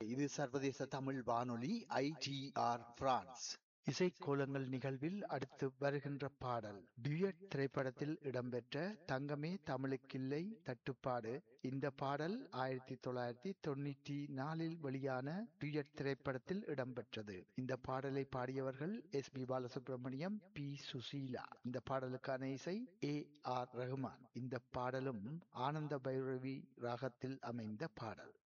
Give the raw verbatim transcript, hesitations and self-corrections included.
இது சர்வதேச தமிழ் வானொலி ஐடிஆர் பிரான்ஸ். இசைக்கோலங்கள் நிகழ்வில் அடுத்து வருகின்ற பாடல் டுயட் திரைப்படத்தில் இடம்பெற்ற தங்கமே தமிழுக்கில்லை தட்டுப்பாடு. இந்த பாடல் ஆயிரத்தி தொள்ளாயிரத்தி தொண்ணூற்றி நாலில் வெளியான டுயட் திரைப்படத்தில் இடம்பெற்றது. இந்த பாடலை பாடியவர்கள் S B Balasubramaniam, B Susheela. இந்த பாடலுக்கான இசை ஏ ஆர் ரஹ்மான். இந்த பாடலும் ஆனந்த பைரவி ராகத்தில் அமைந்த பாடல்.